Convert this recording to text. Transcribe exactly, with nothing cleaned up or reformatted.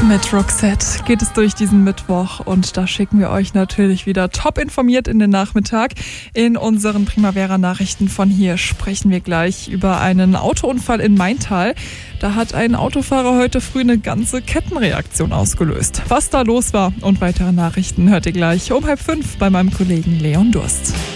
Mit Roxette geht es durch diesen Mittwoch und da schicken wir euch natürlich wieder top informiert in den Nachmittag. In unseren Primavera-Nachrichten von hier sprechen wir gleich über einen Autounfall in Maintal. Da hat ein Autofahrer heute früh eine ganze Kettenreaktion ausgelöst. Was da los war und weitere Nachrichten hört ihr gleich um halb fünf bei meinem Kollegen Leon Durst.